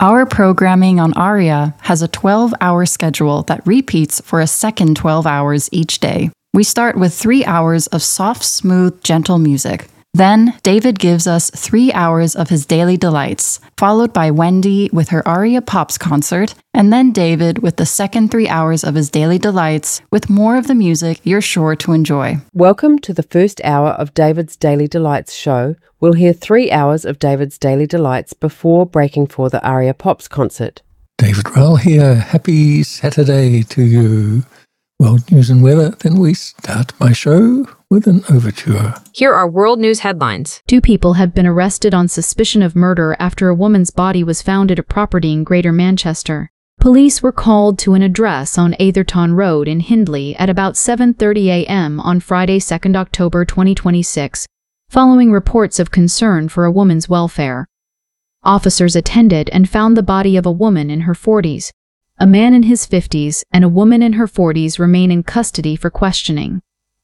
Our programming on ARIA has a 12-hour schedule that repeats for a second 12 hours each day. We start with 3 hours of soft, smooth, gentle music. Then, David gives us 3 hours of his daily delights, followed by Wendy with her ARIA Pops concert, and then David with the second 3 hours of his daily delights, with more of the music you're sure to enjoy. Welcome to the first hour of David's Daily Delights show. We'll hear 3 hours of David's Daily Delights before breaking for the ARIA Pops concert. David Rowell here. Happy Saturday to you. World news and weather. Then we start my show with an overture. Here are world news headlines. 2 people have been arrested on suspicion of murder after a woman's body was found at a property in Greater Manchester. Police were called to an address on Atherton Road in Hindley at about 7:30 a.m. on Friday, 2nd October 2026, following reports of concern for a woman's welfare. Officers attended and found the body of a woman in her 40s. A man in his 50s and a woman in her 40s remain in custody for questioning.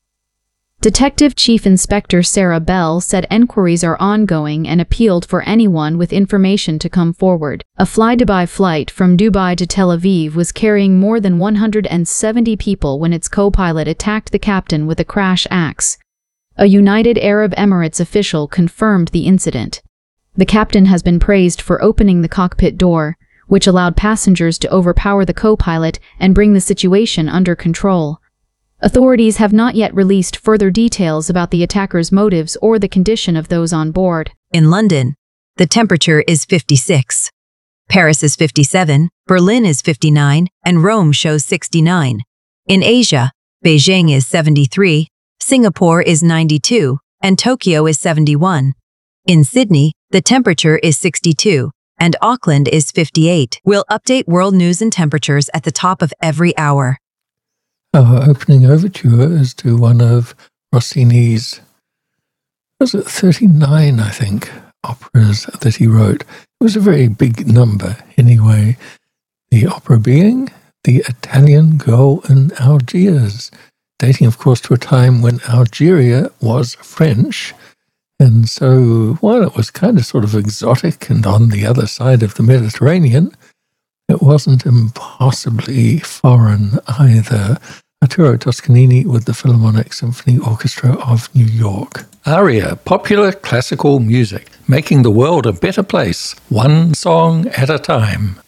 Detective Chief Inspector Sarah Bell said enquiries are ongoing and appealed for anyone with information to come forward. A Fly-Dubai flight from Dubai to Tel Aviv was carrying more than 170 people when its co-pilot attacked the captain with a crash axe. A United Arab Emirates official confirmed the incident. The captain has been praised for opening the cockpit door, which allowed passengers to overpower the co-pilot and bring the situation under control. Authorities have not yet released further details about the attacker's motives or the condition of those on board. In London, the temperature is 56. Paris is 57, Berlin is 59, and Rome shows 69. In Asia, Beijing is 73, Singapore is 92, and Tokyo is 71. In Sydney, the temperature is 62, and Auckland is 58. We'll update world news and temperatures at the top of every hour. Our opening overture is to one of Rossini's, 39, I think, operas that he wrote. It was a very big number anyway. The opera being The Italian Girl in Algiers, dating, of course, to a time when Algeria was French. And so, while it was kind of sort of exotic and on the other side of the Mediterranean, it wasn't impossibly foreign either. Arturo Toscanini with the Philharmonic Symphony Orchestra of New York. ARIA, popular classical music, making the world a better place, one song at a time.